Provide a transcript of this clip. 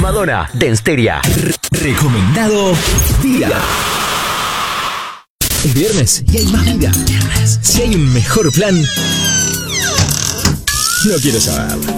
Madonna, Dance-Teria. Recomendado día. Es viernes y hay más vida. Si hay un mejor plan, no quiero saber.